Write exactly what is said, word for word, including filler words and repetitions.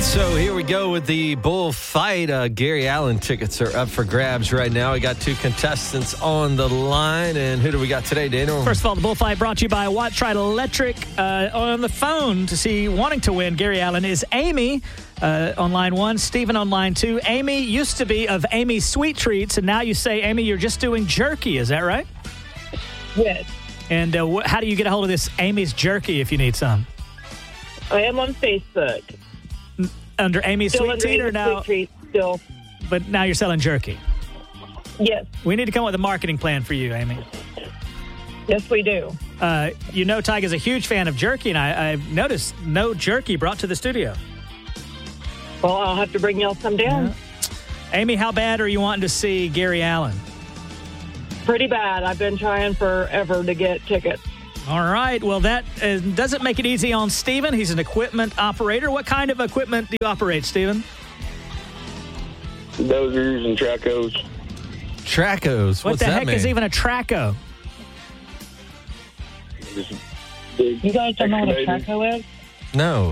So here we go with the bullfight. Uh, Gary Allen tickets are up for grabs right now. We got two contestants on the line. And who do we got today, Daniel? First of all, the bullfight brought to you by Watt Tried Electric. Uh, on the phone to see, wanting to win Gary Allen is Amy uh, on line one, Stephen on line two. Amy used to be of Amy's Sweet Treats, and now you say, Amy, you're just doing jerky. Is that right? Yes. And uh, wh- how do you get a hold of this Amy's Jerky if you need some? I am on Facebook. Under Amy's Still Sweet under Treat or Amy's now? Sweet Treat, still. But now you're selling jerky. Yes. We need to come up with a marketing plan for you, Amy. Yes, we do. Uh, you know Tyga's a huge fan of jerky, and I, I've noticed no jerky brought to the studio. Well, I'll have to bring y'all some down. Yeah. Amy, how bad are you wanting to see Gary Allen? Pretty bad. I've been trying forever to get tickets. All right. Well, that uh, doesn't make it easy on Steven. He's an equipment operator. What kind of equipment do you operate, Steven? Dozers and Tracos. Tracos. What What's the that heck mean? is even a Traco? Just big You guys don't know what a excavators. Traco is? No.